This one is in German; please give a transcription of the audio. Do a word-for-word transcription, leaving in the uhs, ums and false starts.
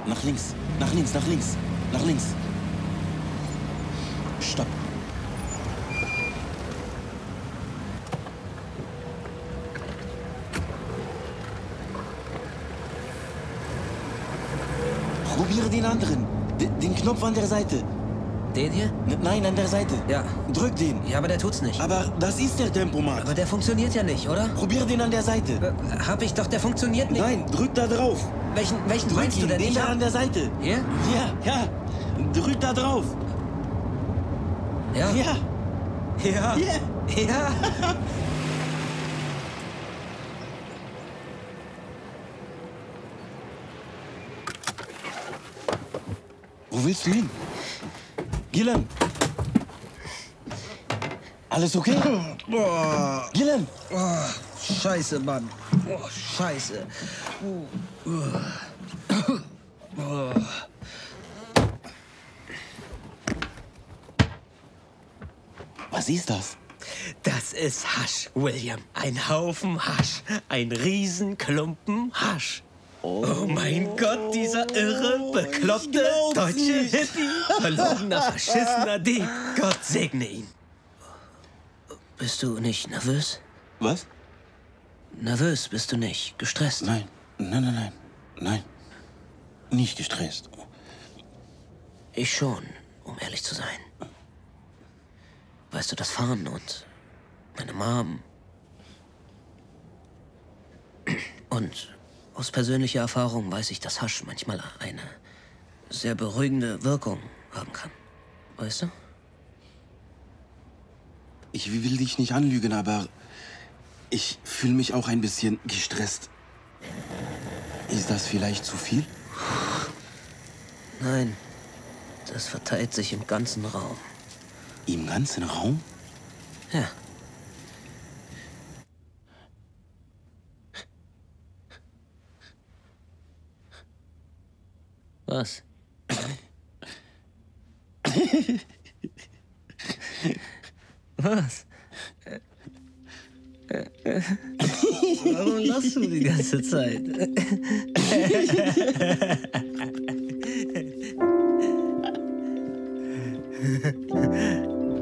Nach links, nach links, nach links, nach links. Stopp. Probiere den anderen. D den Knopf an der Seite. Den hier? N nein, an der Seite. Ja. Drück den. Ja, aber der tut's nicht. Aber das ist der Tempomat. Aber der funktioniert ja nicht, oder? Probier den an der Seite. Äh, hab ich doch, der funktioniert nicht. Nein, drück da drauf. Welchen, welchen Drück meinst ihn, du denn? den Ich da hab- an der Seite. Hier? Ja, ja. Drück da drauf. Ja. Ja. Ja. Ja. Ja. Wo willst du hin? Gillen. Alles okay? Boah. Gillen. Oh, scheiße, Mann. Oh, scheiße. Oh. Oh. Was ist das? Das ist Hasch, William. Ein Haufen Hasch. Ein Riesenklumpen Hasch. Oh mein Gott, dieser irre, bekloppte deutsche Hippie. Verlogener, verschissener Dieb. Gott segne ihn. Bist du nicht nervös? Was? Nervös bist du nicht. Gestresst. Nein, nein, nein, nein, nein. Nicht gestresst. Ich schon, um ehrlich zu sein. Weißt du, das Fahren und meine Mom. Und aus persönlicher Erfahrung weiß ich, dass Hasch manchmal eine sehr beruhigende Wirkung haben kann. Weißt du? Ich will dich nicht anlügen, aber ich fühle mich auch ein bisschen gestresst. Ist das vielleicht zu viel? Nein, das verteilt sich im ganzen Raum. Im ganzen Raum? Ja. Was? Was? Warum lachst du die ganze Zeit?